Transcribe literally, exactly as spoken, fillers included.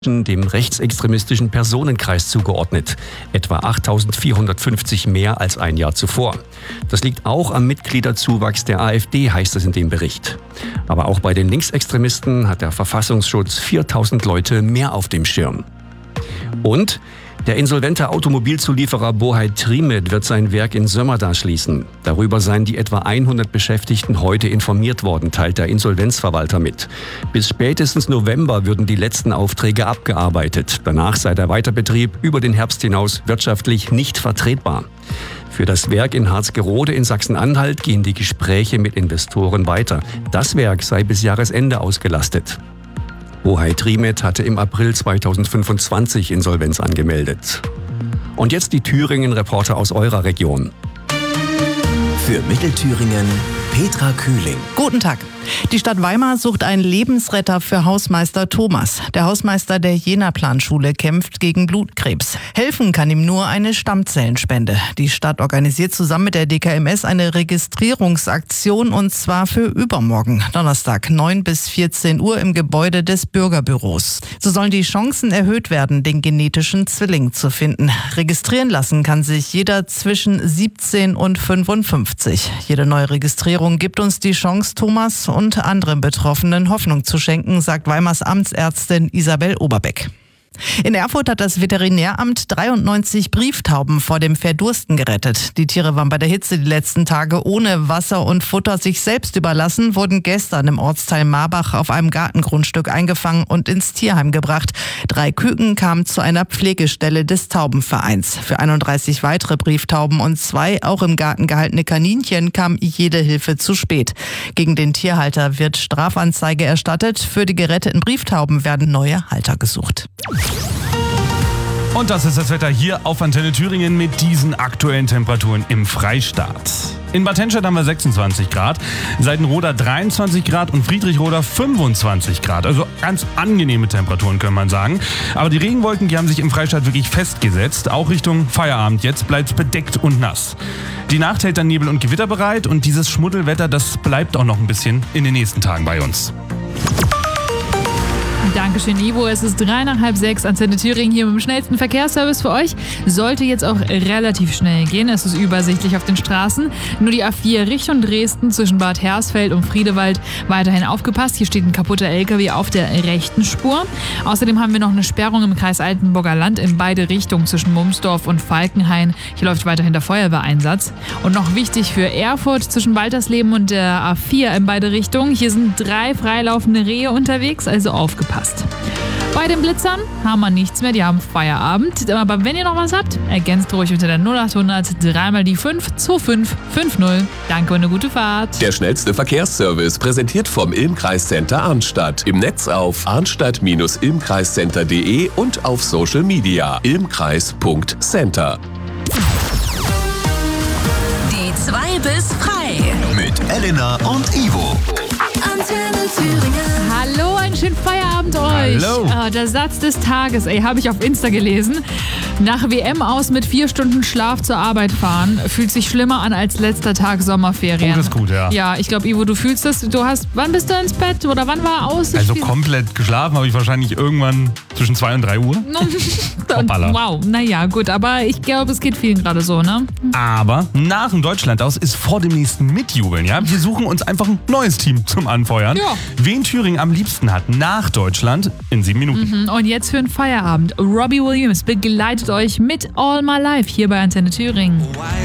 dem rechtsextremistischen Personenkreis zugeordnet. Etwa achttausendvierhundertfünfzig mehr als ein Jahr zuvor. Das liegt auch am Mitgliederzuwachs der AfD, heißt es in dem Bericht. Aber auch bei den Linksextremisten hat der Verfassungsschutz viertausend Leute mehr auf dem Schirm. Und der insolvente Automobilzulieferer Bohai Trimet wird sein Werk in Sömmerda schließen. Darüber seien die etwa hundert Beschäftigten heute informiert worden, teilt der Insolvenzverwalter mit. Bis spätestens November würden die letzten Aufträge abgearbeitet. Danach sei der Weiterbetrieb über den Herbst hinaus wirtschaftlich nicht vertretbar. Für das Werk in Harzgerode in Sachsen-Anhalt gehen die Gespräche mit Investoren weiter. Das Werk sei bis Jahresende ausgelastet. Bohai Trimet hatte im April zweitausendfünfundzwanzig Insolvenz angemeldet. Und jetzt die Thüringen-Reporter aus eurer Region. Für Mittelthüringen Petra Kühling. Guten Tag. Die Stadt Weimar sucht einen Lebensretter für Hausmeister Thomas. Der Hausmeister der Jena-Planschule kämpft gegen Blutkrebs. Helfen kann ihm nur eine Stammzellenspende. Die Stadt organisiert zusammen mit der D K M S eine Registrierungsaktion, und zwar für übermorgen, Donnerstag, neun bis vierzehn Uhr im Gebäude des Bürgerbüros. So sollen die Chancen erhöht werden, den genetischen Zwilling zu finden. Registrieren lassen kann sich jeder zwischen siebzehn und fünfundfünfzig. Jede neue Registrierung gibt uns die Chance, Thomas und anderen Betroffenen Hoffnung zu schenken, sagt Weimars Amtsärztin Isabel Oberbeck. In Erfurt hat das Veterinäramt dreiundneunzig Brieftauben vor dem Verdursten gerettet. Die Tiere waren bei der Hitze die letzten Tage ohne Wasser und Futter sich selbst überlassen, wurden gestern im Ortsteil Marbach auf einem Gartengrundstück eingefangen und ins Tierheim gebracht. Drei Küken kamen zu einer Pflegestelle des Taubenvereins. Für einunddreißig weitere Brieftauben und zwei auch im Garten gehaltene Kaninchen kam jede Hilfe zu spät. Gegen den Tierhalter wird Strafanzeige erstattet. Für die geretteten Brieftauben werden neue Halter gesucht. Und das ist das Wetter hier auf Antenne Thüringen mit diesen aktuellen Temperaturen im Freistaat. In Bad Henstedt haben wir sechsundzwanzig Grad, Seitenroda dreiundzwanzig Grad und Friedrichroda fünfundzwanzig Grad. Also ganz angenehme Temperaturen, kann man sagen. Aber die Regenwolken, die haben sich im Freistaat wirklich festgesetzt. Auch Richtung Feierabend jetzt bleibt es bedeckt und nass. Die Nacht hält dann Nebel und Gewitter bereit, und dieses Schmuddelwetter, das bleibt auch noch ein bisschen in den nächsten Tagen bei uns. Dankeschön, Ivo. Es ist drei nach halb sechs. Antenne Thüringen hier mit dem schnellsten Verkehrsservice für euch. Sollte jetzt auch relativ schnell gehen. Es ist übersichtlich auf den Straßen. Nur die A vier Richtung Dresden zwischen Bad Hersfeld und Friedewald weiterhin aufgepasst. Hier steht ein kaputter L K W auf der rechten Spur. Außerdem haben wir noch eine Sperrung im Kreis Altenburger Land in beide Richtungen zwischen Mumsdorf und Falkenhain. Hier läuft weiterhin der Feuerwehreinsatz. Und noch wichtig für Erfurt zwischen Waltersleben und der A vier in beide Richtungen. Hier sind drei freilaufende Rehe unterwegs, also aufgepasst. Bei den Blitzern haben wir nichts mehr, die haben Feierabend. Aber wenn ihr noch was habt, ergänzt ruhig unter der null achthundert dreimal die fünf zwei fünf fünf null. Danke und eine gute Fahrt. Der schnellste Verkehrsservice, präsentiert vom Ilmkreiscenter Arnstadt. Im Netz auf arnstadt Bindestrich ilmkreiscenter punkt de und auf Social Media ilmkreis Punkt center. Die zwei bis frei. Mit Elena und Ivo. Antenne Thüringen. Hallo, einen schönen Feierabend euch. Hallo. Äh, der Satz des Tages, ey, habe ich auf Insta gelesen. Nach W M aus mit vier Stunden Schlaf zur Arbeit fahren, fühlt sich schlimmer an als letzter Tag Sommerferien. Oh, das ist gut, ja. Ja, ich glaube, Ivo, du fühlst das. Du hast, wann bist du ins Bett oder wann war aus? Also komplett geschlafen habe ich wahrscheinlich irgendwann zwischen zwei und drei Uhr. Hoppala. Wow, naja, gut, aber ich glaube, es geht vielen gerade so, ne? Aber nach dem Deutschland aus ist vor dem nächsten Mitjubeln, ja? Wir suchen uns einfach ein neues Team zum Anfeuern. Ja. Wen Thüringen am liebsten hat nach Deutschland in sieben Minuten. Mhm, und jetzt für einen Feierabend. Robbie Williams begleitet euch mit All My Life hier bei Antenne Thüringen.